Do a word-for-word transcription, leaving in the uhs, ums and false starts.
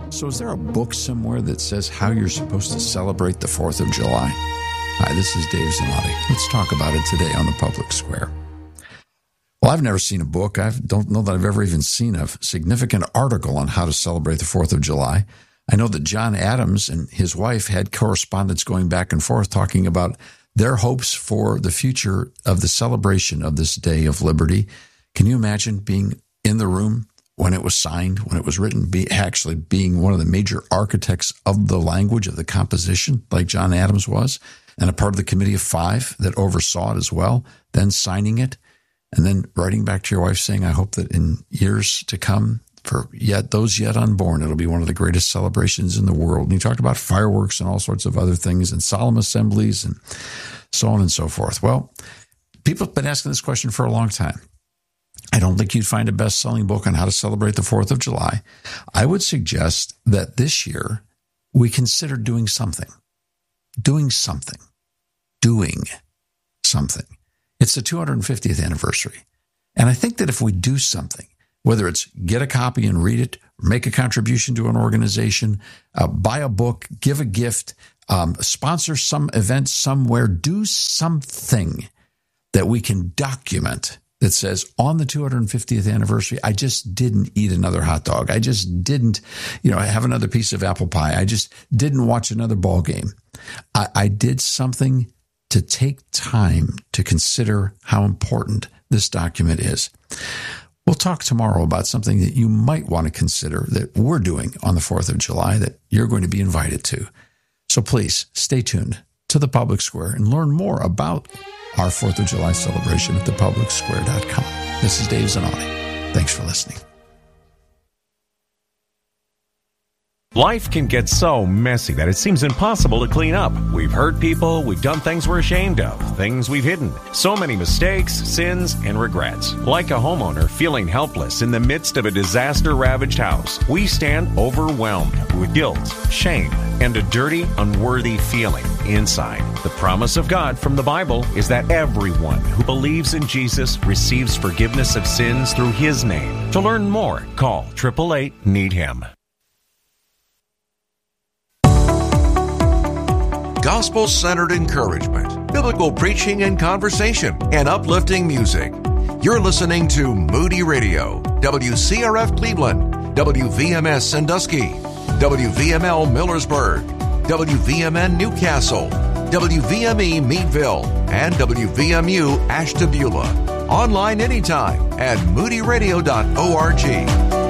So is there a book somewhere that says how you're supposed to celebrate the fourth of July? Hi, this is Dave Zanotti. Let's talk about it today on the Public Square. Well, I've never seen a book. I don't know that I've ever even seen a significant article on how to celebrate the fourth of July. I know that John Adams and his wife had correspondence going back and forth talking about their hopes for the future of the celebration of this day of liberty. Can you imagine being in the room when it was signed, when it was written, be actually being one of the major architects of the language, of the composition, like John Adams was, and a part of the Committee of Five that oversaw it as well, then signing it, and then writing back to your wife saying, I hope that in years to come, for yet those yet unborn, it'll be one of the greatest celebrations in the world. And he talked about fireworks and all sorts of other things and solemn assemblies and so on and so forth. Well, people have been asking this question for a long time. I don't think you'd find a best-selling book on how to celebrate the fourth of July. I would suggest that this year we consider doing something. Doing something. Doing something. It's the two hundred fiftieth anniversary. And I think that if we do something, whether it's get a copy and read it, make a contribution to an organization, uh, buy a book, give a gift, um, sponsor some event somewhere, do something that we can document that says on the two hundred fiftieth anniversary, I just didn't eat another hot dog. I just didn't, you know, have another piece of apple pie. I just didn't watch another ball game. I, I did something to take time to consider how important this document is. We'll talk tomorrow about something that you might want to consider that we're doing on the fourth of July that you're going to be invited to. So please stay tuned to the Public Square and learn more about our fourth of July celebration at the public square dot com. This is Dave Zanotti. Thanks for listening. Life can get so messy that it seems impossible to clean up. We've hurt people, we've done things we're ashamed of, things we've hidden. So many mistakes, sins, and regrets. Like a homeowner feeling helpless in the midst of a disaster-ravaged house, we stand overwhelmed with guilt, shame, and a dirty, unworthy feeling inside. The promise of God from the Bible is that everyone who believes in Jesus receives forgiveness of sins through His name. To learn more, call eight eight eight, need him. Gospel-centered encouragement, biblical preaching and conversation, and uplifting music. You're listening to Moody Radio, W C R F Cleveland, W V M S Sandusky, W V M L Millersburg, W V M N Newcastle, W V M E Meadville, and W V M U Ashtabula. Online anytime at moody radio dot org.